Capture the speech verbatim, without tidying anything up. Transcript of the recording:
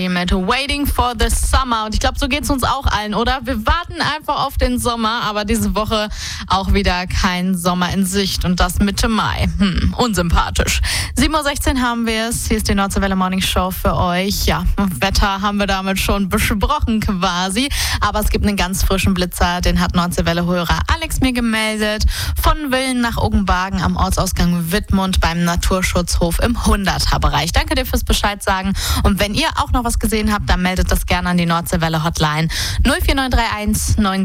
Mit Waiting for the Summer. Und ich glaube, so geht es uns auch allen, oder? Wir warten einfach auf den Sommer, aber diese Woche auch wieder kein Sommer in Sicht und das Mitte Mai. Hm, unsympathisch. sieben Uhr sechzehn haben wir es. Hier ist die Nordseewelle Morning Show für euch. Ja, Wetter haben wir damit schon besprochen quasi. Aber es gibt einen ganz frischen Blitzer, den hat Nordseewelle-Hörer Alex mir gemeldet. Von Villen nach Oggenbagen am Ortsausgang Wittmund beim Naturschutzhof im hunderter-Bereich. Danke dir fürs Bescheid sagen. Und wenn ihr auch noch was gesehen habt, dann meldet das gerne an die Nordseewelle Hotline null vier neun drei eins neun